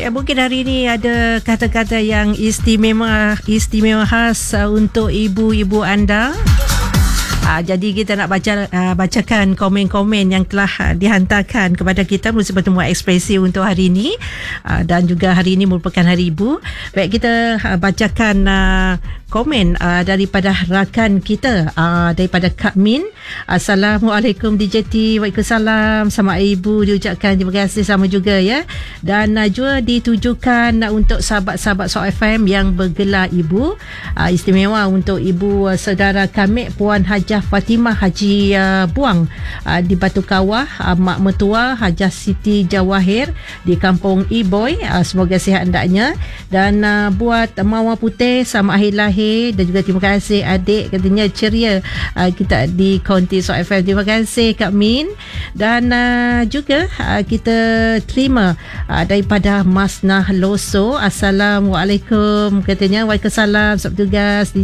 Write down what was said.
mungkin hari ini ada kata-kata yang istimewa khas untuk ibu-ibu anda. Jadi kita nak bacakan komen-komen yang telah dihantarkan kepada kita melalui pertemuan ekspresi untuk hari ini, dan juga hari ini merupakan Hari Ibu. Baik, kita bacakan komen daripada rakan kita, daripada Kak Min. Assalamualaikum DJT. Waalaikumsalam. Sama Ibu diucapkan terima kasih, sama juga ya. Dan juga ditujukan untuk sahabat-sahabat Shock FM yang bergelar Ibu. Istimewa untuk Ibu saudara kami Puan Hajah Fatimah Haji Buang di Batu Kawah, Mak Mertua Hajah Siti Jawahir di Kampung Iboy. Semoga sihat hendaknya. Dan buat Mawar Putih sama akhir lahir, dan juga terima kasih adik, katanya ceria kita di Konti Shock FM. Terima kasih Kak Min. Dan juga kita terima daripada Mas Nah Loso. Assalamualaikum, katanya. Waalaikumsalam, selamat tugas